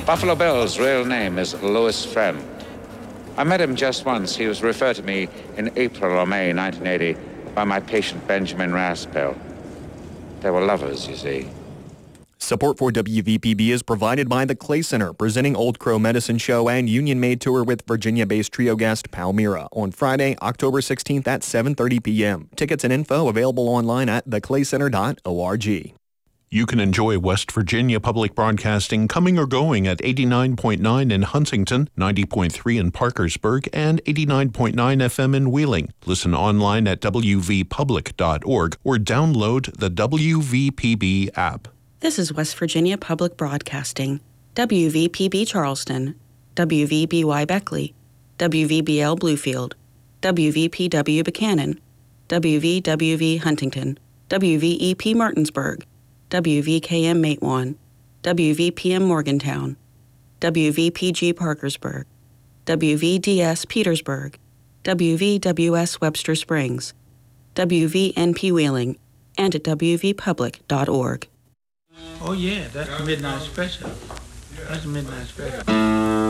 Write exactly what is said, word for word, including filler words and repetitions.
Buffalo Bill's real name is Louis Friend. I met him just once. He was referred to me in April or May nineteen eighty by my patient Benjamin Raspel. They were lovers, you see. Support for W V P B is provided by the Clay Center, presenting Old Crow Medicine Show and Union Made Tour with Virginia-based trio guest Palmyra on Friday, October sixteenth at seven thirty p.m. Tickets and info available online at the clay center dot org. You can enjoy West Virginia Public Broadcasting coming or going at eighty-nine point nine in Huntington, ninety point three in Parkersburg, and eighty-nine point nine F M in Wheeling. Listen online at w v public dot org or download the W V P B app. This is West Virginia Public Broadcasting, W V P B Charleston, W V B Y Beckley, W V B L Bluefield, W V P W Buchanan, W V W V Huntington, W V E P Martinsburg, W V K M Matewan, W V P M Morgantown, W V P G Parkersburg, W V D S Petersburg, W V W S Webster Springs, W V N P Wheeling, and at w v public dot org. Oh yeah, that's the midnight special. That's the midnight special.